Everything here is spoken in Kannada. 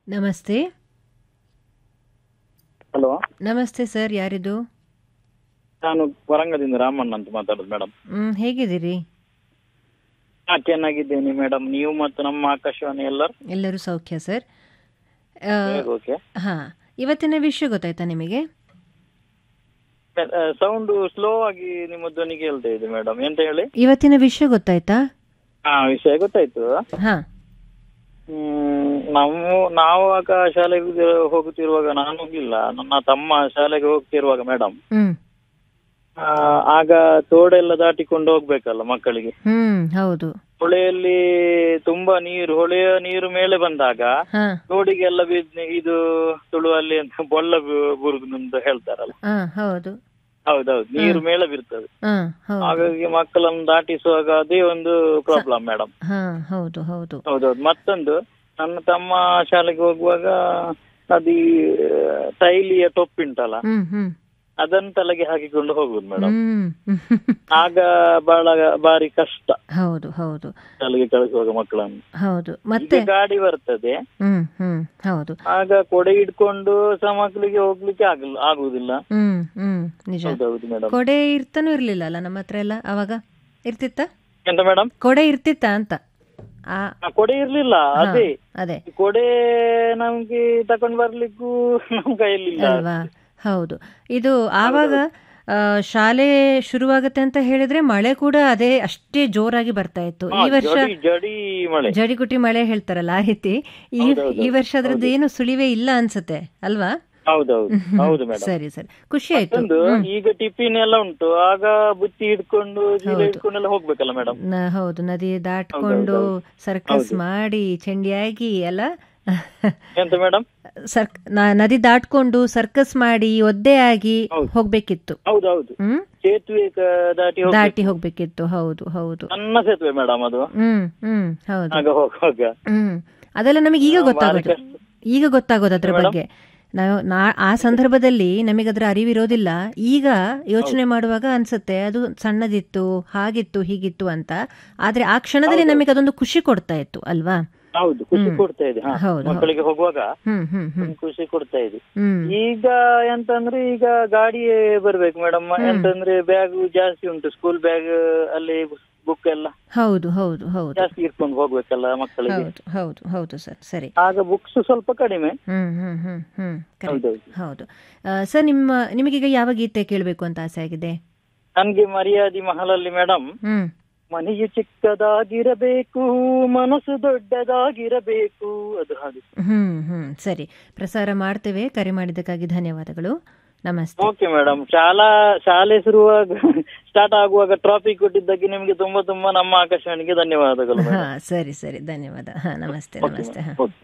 ನಮಸ್ತೆ. ಹಲೋ, ನಮಸ್ತೆ ಸರ್, ಯಾರಿದು? ನಾನು ವರಂಗದಿಂದ ರಾಮಣ್ಣ ಅಂತ ಮಾತಾಡೋದು ಮೇಡಮ್. ಹೇಗಿದ್ದೀರಿ? ಚೆನ್ನಾಗಿದ್ದೇನೆ ಮೇಡಮ್. ನೀವು ಮತ್ತು ನಮ್ಮ ಆಕಾಶವಾಣಿ ಎಲ್ಲರೂ ಸೌಖ್ಯ ಸರ್. ಓಕೆ. ಹಾ, ಇವತ್ತಿನ ವಿಷಯ ಗೊತ್ತಾಯ್ತಾ ನಿಮಗೆ? ಸೌಂಡ್ ಸ್ಲೋ ಆಗಿ ನಿಮ್ಮ ಧ್ವನಿ ಕೇಳ್ತಾ ಇದೆ ಮೇಡಮ್. ಎಂತ ಹೇಳಿ? ಇವತ್ತಿನ ವಿಷಯ ಗೊತ್ತಾಯ್ತಾ? ವಿಷಯ ಗೊತ್ತಾಯ್ತು. ಹಾ, ನಾವು ಆಗ ಶಾಲೆಗೆ ಹೋಗುತ್ತಿರುವಾಗ, ನಾನು ಹೋಗ್ಲಿಲ್ಲ, ನನ್ನ ತಮ್ಮ ಶಾಲೆಗೆ ಹೋಗ್ತಿರುವಾಗ ಮೇಡಮ್, ಆಗ ತೋಡೆಲ್ಲ ದಾಟಿಕೊಂಡು ಹೋಗ್ಬೇಕಲ್ಲ ಮಕ್ಕಳಿಗೆ. ಹೌದು. ಹೊಳೆಯಲ್ಲಿ ತುಂಬಾ ಹೊಳೆಯ ನೀರು ಮೇಲೆ ಬಂದಾಗ ತೋಡಿಗೆಲ್ಲ ಇದು ತುಳುವಲ್ಲಿ ಅಂತ ಬೊಳ್ಳ ಬುರುಗು ಅಂತ ಹೇಳ್ತಾರಲ್ಲ. ಹೌದು ಹೌದೌದು, ನೀರು ಮೇಲೆ ಬೀರ್ತದೆ. ಹಾಗಾಗಿ ಮಕ್ಕಳನ್ನು ದಾಟಿಸುವಾಗ ಅದೇ ಒಂದು ಪ್ರಾಬ್ಲಮ್ ಮೇಡಮ್. ಹೌದು ಹೌದು ಹೌದೌದು. ಮತ್ತೊಂದು, ನನ್ನ ತಮ್ಮ ಶಾಲೆಗೆ ಹೋಗುವಾಗ ಅದು ಟೈಲಿಯ ಟೊಪ್ಪುಂಟಲ್ಲ, ಅದನ್ನು ತಲೆಗೆ ಹಾಕಿಕೊಂಡು ಹೋಗುದು ಮೇಡಮ್. ಆಗ ಬಾರಿ ಕಷ್ಟ. ಹೌದು ಹೌದು, ಶಾಲೆಗೆ ಕಳಿಸುವಾಗ ಮಕ್ಕಳನ್ನು. ಹೌದು. ಮತ್ತೆ ಗಾಡಿ ಬರ್ತದೆ, ಹೌದು, ಆಗ ಕೊಡೆ ಇಟ್ಕೊಂಡು ಸಹ ಮಕ್ಕಳಿಗೆ ಹೋಗ್ಲಿಕ್ಕೆ ಆಗುದಿಲ್ಲ. ನಿಜ. ಹೌದೌದು ಮೇಡಮ್. ಕೊಡೆ ಇರ್ತಾನೂ ಇರ್ಲಿಲ್ಲ ಅಲ್ಲ ನಮ್ಮ ಹತ್ರ ಎಲ್ಲ. ಅವಾಗ ಇರ್ತಿತ್ತ? ಎಂತ ಮೇಡಮ್? ಕೊಡೆ ಇರ್ತಿತ್ತ ಅಂತ. ಕೊಡೆ ಇರ್ಲಿಲ್ಲ. ಅದೇ ಕೊಡೆ ನಮ್ಗೆ ತಕೊಂಡ್ ಬರ್ಲಿಕ್ಕೂ ನಮ್ ಕೈಯಲ್ಲಿ ಅಲ್ವಾ? ಹೌದು. ಇದು ಆವಾಗ ಶಾಲೆ ಶುರುವಾಗತ್ತೆ ಅಂತ ಹೇಳಿದ್ರೆ ಮಳೆ ಕೂಡ ಅಷ್ಟೇ ಜೋರಾಗಿ ಬರ್ತಾ ಇತ್ತು. ಈ ವರ್ಷ ಜಡಿಗುಟಿ ಮಳೆ ಹೇಳ್ತಾರಲ್ಲ, ಆ ರೀತಿ ಈ ವರ್ಷ ಅದ್ರದ್ದು ಏನು ಸುಳಿವೇ ಇಲ್ಲ ಅನ್ಸುತ್ತೆ ಅಲ್ವಾ? ಹೌದು. ಸರಿ ಸರಿ, ಖುಷಿ ಆಯ್ತು. ಈಗ ಟಿಫಿನ್ ಎಲ್ಲ ಉಂಟು, ಆಗ ಬುತ್ತಿ ಹಿಡ್ಕೊಂಡು ಹಿಡ್ಕೊಂಡೆಲ್ಲ ಹೋಗ್ಬೇಕಲ್ಲ ಮೇಡಮ್. ಹೌದು, ನದಿ ದಾಟ್ಕೊಂಡು ಸರ್ಕಸ್ ಮಾಡಿ ಚಂಡಿಯಾಗಿ ಎಲ್ಲ. ಎಂತ ಮೇಡಮ್? ನದಿ ದಾಟ್ಕೊಂಡು ಸರ್ಕಸ್ ಮಾಡಿ ಒದ್ದೆ ಆಗಿ ಹೋಗ್ಬೇಕಿತ್ತು. ಹೌದೌದು, ಸೇತುವೆ ದಾಟಿ ಹೋಗ್ಬೇಕಿತ್ತು. ಹೌದು ಹೌದು, ಸಣ್ಣ ಸೇತುವೆ ಮೇಡಮ್ ಅದು. ಹೌದು. ಅದೆಲ್ಲ ನಮಗೆ ಈಗ ಗೊತ್ತಾಗೋದು ಅದ್ರ ಬಗ್ಗೆ. ಆ ಸಂದರ್ಭದಲ್ಲಿ ನಮಗದ್ರ ಅರಿವಿರೋದಿಲ್ಲ. ಈಗ ಯೋಚನೆ ಮಾಡುವಾಗ ಅನ್ಸುತ್ತೆ ಅದು ಸಣ್ಣದಿತ್ತು, ಹಾಗಿತ್ತು, ಹೀಗಿತ್ತು ಅಂತ. ಆದ್ರೆ ಆ ಕ್ಷಣದಲ್ಲಿ ನಮಗೆ ಅದೊಂದು ಖುಷಿ ಕೊಡ್ತಾ ಇತ್ತು ಅಲ್ವಾ? ಹೌದು, ಖುಷಿ ಕೊಡ್ತಾ ಇದೆ ಮಕ್ಕಳಿಗೆ ಹೋಗುವಾಗ, ಖುಷಿ ಕೊಡ್ತಾ ಇದೆ. ಈಗ ಎಂತಂದ್ರೆ ಈಗ ಗಾಡಿಯೇ ಬರ್ಬೇಕು ಮೇಡಮ್. ಎಂತಂದ್ರೆ ಬ್ಯಾಗ್ ಜಾಸ್ತಿ ಉಂಟು, ಸ್ಕೂಲ್ ಬ್ಯಾಗ್ ಅಲ್ಲಿ ಬುಕ್ ಎಲ್ಲ. ಹೌದು ಹೌದು ಹೌದು, ಜಾಸ್ತಿ ಇಟ್ಕೊಂಡು ಹೋಗ್ಬೇಕಲ್ಲ ಮಕ್ಕಳಿಗೆ. ಹೌದು ಹೌದು ಸರ್. ಸರಿ, ಆಗ ಬುಕ್ಸ್ ಸ್ವಲ್ಪ ಕಡಿಮೆ. ಹೌದು ಸರ್. ನಿಮಗೀಗ ಯಾವ ಗೀತೆ ಕೇಳಬೇಕು ಅಂತ ಆಸೆ ಆಗಿದೆ? ನನ್ಗೆ ಮರ್ಯಾದಿ ಮಹಲಲ್ಲಿ ಮೇಡಮ್, ಮನೆಯು ಚಿಕ್ಕದಾಗಿರಬೇಕು, ಮನಸ್ಸು ದೊಡ್ಡದಾಗಿರಬೇಕು, ಅದು ಹಾಗೆ. ಸರಿ, ಪ್ರಸಾರ ಮಾಡ್ತೇವೆ. ಕರೆ ಮಾಡಿದ್ದಕ್ಕಾಗಿ ಧನ್ಯವಾದಗಳು. ನಮಸ್ತೆ. Okay madam. ಶಾಲೆ ಸ್ಟಾರ್ಟ್ ಆಗುವಾಗ ಟ್ರಾಫಿಕ್ ಕೊಟ್ಟಿದ್ದಕ್ಕೆ ನಿಮ್ಗೆ ತುಂಬಾ ನಮ್ಮ ಆಕಾಶವಾಣಿಗೆ ಧನ್ಯವಾದಗಳು. ಸರಿ ಸರಿ, ಧನ್ಯವಾದ. ನಮಸ್ತೆ.